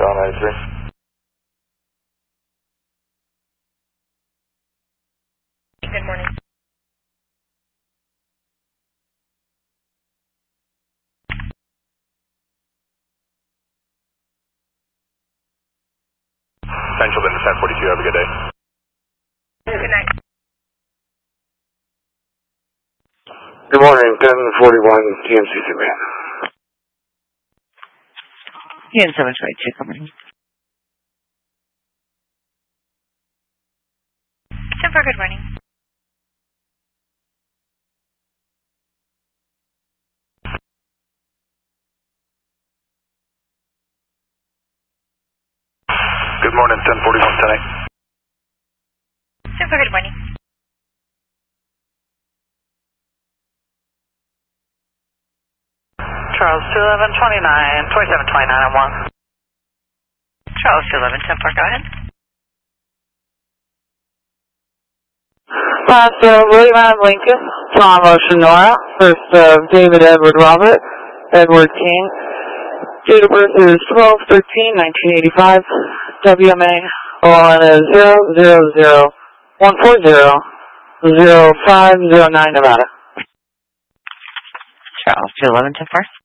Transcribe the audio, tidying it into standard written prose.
93. Good morning. Central Bend 1042, have a good day. Good night. Good morning, 1041 TMC Superman. TN 722 coming. Super good morning. Good morning, 1041 10-8. Super good morning. Charles 21129, 2729 on 1. Charles 211 10 4, go ahead. Last William Adam Lincoln, Tom Ocean Nora, first David Edward Robert, Edward King. Date of birth is 12/13/1985. WMA on 000-140-0509 Nevada. Charles 211 10 4.